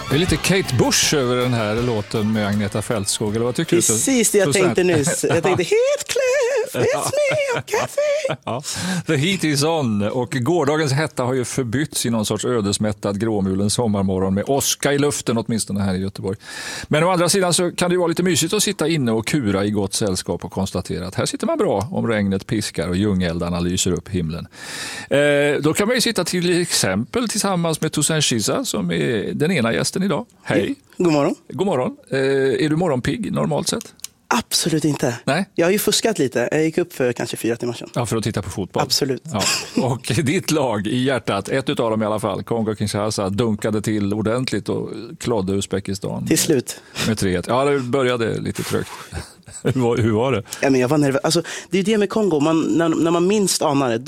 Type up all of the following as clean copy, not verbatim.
Det är lite Kate Bush över den här låten med Agneta Fältskog, eller vad tycker Precis det jag tänkte nyss. Jag tänkte Heathcliff, it's me, Kathy. Ja. The heat is on, och gårdagens hetta har ju förbytts i någon sorts ödesmättad gråmulen sommarmorgon med åska i luften, åtminstone här i Göteborg. Men å andra sidan så kan det ju vara lite mysigt att sitta inne och kura i gott sällskap och konstatera att här sitter man bra om regnet piskar och ljungeldarna lyser upp himlen. Då kan man ju sitta till exempel tillsammans med Toussaint Chiza som är den ena gästen idag. Hej. God morgon. God morgon. Är du morgonpigg normalt sett? Absolut inte. Nej. Jag har ju fuskat lite. Jag gick upp för kanske 4 timmar sedan. Ja, för att titta på fotboll. Absolut. Ja. Och ditt lag i hjärtat, ett utav dem i alla fall, Kongo-Kinshasa, dunkade till ordentligt och klodde Uzbekistan. Till slut. Med 3-1. Ja, det började lite trögt. Hur var det? Ja, men jag var nervös. Alltså, det är det med Kongo. När man minst anar det,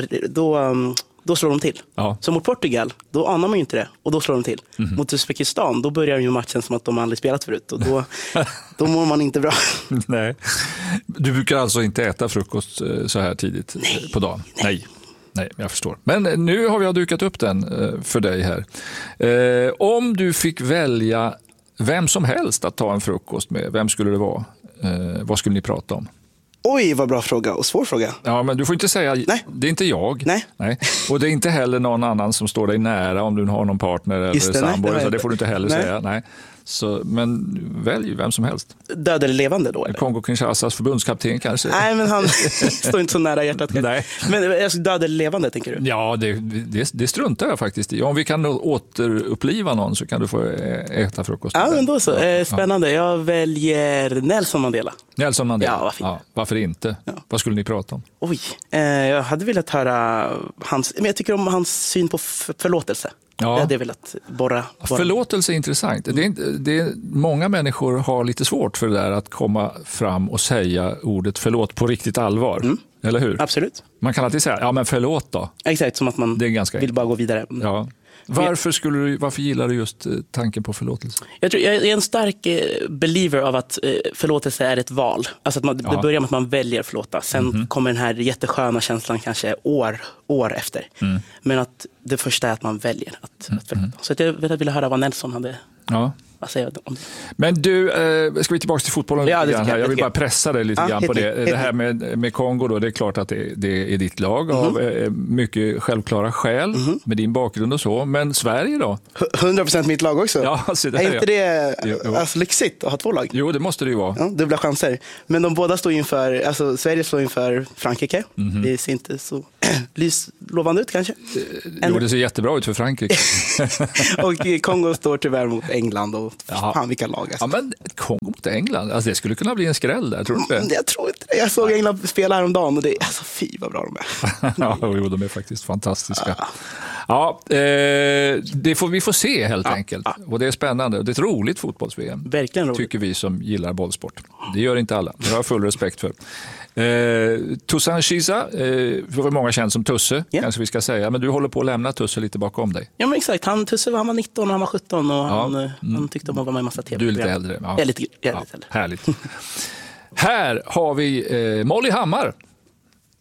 då slår de till. Ja. Så mot Portugal, då anar man ju inte det. Och då slår de till. Mot Uzbekistan, då börjar ju matchen som att de aldrig spelat förut. Och då mår man inte bra. Nej. Du brukar alltså inte äta frukost så här tidigt på dagen? Nej, jag förstår. Men nu har vi dukat upp den för dig här. Om du fick välja vem som helst att ta en frukost med, vem skulle det vara? Vad skulle ni prata om? Oj, vad bra fråga och svår fråga. Ja, men du får inte säga, nej. Det är inte jag. Nej. Och det är inte heller någon annan som står dig nära om du har någon partner eller sambo. Så det får du inte heller säga. Nej. Så, men välj vem som helst. Död eller levande då? Kongo-Kinshasas förbundskapten kanske? Nej, men han står inte så nära hjärtat. Nej. Men alltså, död eller levande tänker du? Ja, det struntar jag faktiskt i. Om vi kan återuppliva någon så kan du få äta frukost. Ja, men då så. Spännande. Jag väljer Nelson Mandela. Nelson Mandela? Ja, vad fint. Ja, varför inte? Ja. Vad skulle ni prata om? Oj, jag hade velat höra men jag tycker om hans syn på förlåtelse. Ja. Jag hade velat borra. Förlåtelse är intressant. Många människor har lite svårt för det där att komma fram och säga ordet förlåt på riktigt allvar. Eller hur? Absolut. Man kan alltid säga, ja men förlåt då. Exakt, som att man vill bara gå vidare. Ja. Varför gillar du just tanken på förlåtelse? Jag är en stark believer av att förlåtelse är ett val. Alltså att det börjar med att man väljer förlåta. Sen kommer den här jättesköna känslan kanske år efter. Men att det första är att man väljer att förlåta. Så att jag ville höra vad Nelson hade... Ja. Vad säger jag om det? Men du, ska vi tillbaka till fotbollen lite grann här? Jag vill bara pressa dig lite grann på det. Det här med Kongo då, det är klart att det är ditt lag av mycket självklara skäl med din bakgrund och så. Men Sverige då? 100% mitt lag också. Ja, alltså är inte det alltså, lyxigt att ha 2 lag? Jo, det måste det ju vara. Ja, dubbla chanser. Men de båda står inför, alltså Sverige står inför Frankrike. Det ser inte så lovande ut kanske. Jo, det ser jättebra ut för Frankrike. Och Kongo står tyvärr mot England och fan vilka lag. Alltså. Ja, men Kongo mot England, alltså det skulle kunna bli en skräll där, tror du inte? Jag tror inte det. Jag såg England spela häromdagen och det är alltså fy vad bra de är. Ja, jo, de är faktiskt fantastiska. Ja, vi får se helt enkelt. Och det är spännande. Det är ett roligt fotbolls-VM. Verkligen roligt. Tycker vi som gillar bollsport. Det gör inte alla. Det har jag full respekt för. Toussaint Chiza, för många känd som Tusse, kanske vi ska säga. Men du håller på att lämna Tusse lite bakom dig. Ja, men exakt. Tusse han var 19 och han var 17 och han tyckte om att vara med i massa tv. Du är lite äldre. Ja. Jag är lite äldre. Härligt. Här har vi Molly Hammar